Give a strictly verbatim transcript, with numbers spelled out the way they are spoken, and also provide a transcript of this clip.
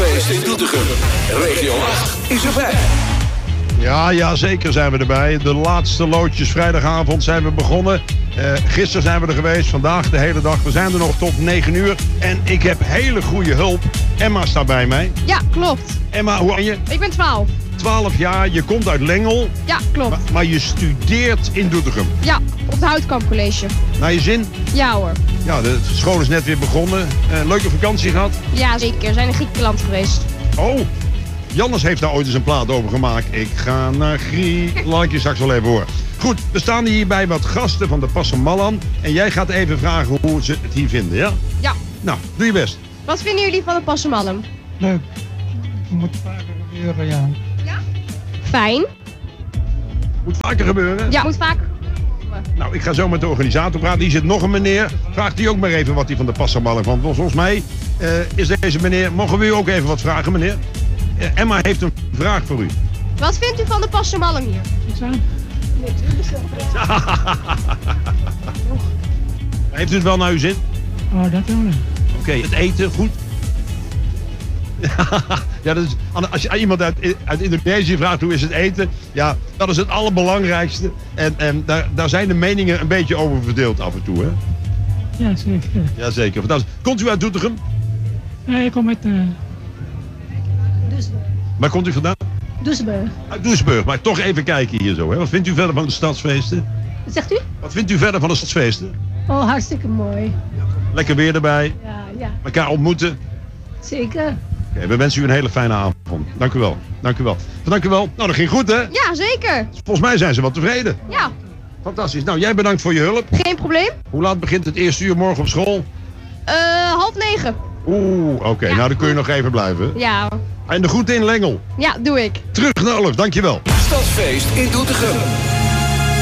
Stadsfeest in Doetinchem. Regio acht is erbij. Ja, ja, zeker zijn we erbij. De laatste loodjes vrijdagavond zijn we begonnen. Uh, gisteren zijn we er geweest, vandaag de hele dag. We zijn er nog tot negen uur. En ik heb hele goede hulp. Emma staat bij mij. Ja, klopt. Emma, hoe ben je? Ik ben twaalf. twaalf jaar, je komt uit Lengel. Ja, klopt. Maar, maar je studeert in Doetinchem. Ja, op het Houtkamp College. Naar je zin? Ja hoor. Ja, de school is net weer begonnen. Uh, leuke vakantie gehad? Ja, zeker. We zijn in Griekenland geweest. Oh, Jannes heeft daar ooit eens een plaat over gemaakt. Ik ga naar Griekenland. Laat ik je straks wel even horen. Goed, we staan hier bij wat gasten van de Passamallam. En jij gaat even vragen hoe ze het hier vinden, ja? Ja. Nou, doe je best. Wat vinden jullie van de Passamallam? Leuk. Het moet vaker gebeuren, ja. Ja? Fijn. Moet vaker gebeuren? Ja, moet vaker. Nou, ik ga zo met de organisator praten. Hier zit nog een meneer. Vraagt hij ook maar even wat hij van de Passamallam vond. Volgens mij uh, is deze meneer... Mogen we u ook even wat vragen, meneer? Uh, Emma heeft een vraag voor u. Wat vindt u van de Passamallam hier? Niks aan. Heeft u het wel naar uw zin? Oh, dat wel. Oké, okay, het eten, goed? Ja, dat is, als je aan iemand uit, uit Indonesië vraagt hoe is het eten, ja, dat is het allerbelangrijkste. En, en daar, daar zijn de meningen een beetje over verdeeld af en toe, hè? Ja, zeker. Ja, zeker. Fantastisch. Komt u uit Doetinchem? Ja, ik kom uit... Uh... Doesburg. Waar komt u vandaan? Doesburg. Uit Doesburg, maar toch even kijken hier zo, hè? Wat vindt u verder van de stadsfeesten? Wat zegt u? Wat vindt u verder van de stadsfeesten? Oh, hartstikke mooi. Lekker weer erbij. Ja, ja. Elkaar ontmoeten. Zeker. Okay, we wensen u een hele fijne avond. Dank u wel. Dank u wel. Dank u wel. Nou, dat ging goed, hè? Ja, zeker. Volgens mij zijn ze wel tevreden. Ja. Fantastisch. Nou, jij bedankt voor je hulp. Geen probleem. Hoe laat begint het eerste uur morgen op school? Eh, uh, half negen. Oeh, oké. Okay. Ja. Nou, dan kun je nog even blijven. Ja. En de groeten in Lengel. Ja, doe ik. Terug naar Ulf, dankjewel. Stadsfeest in Doetinchem.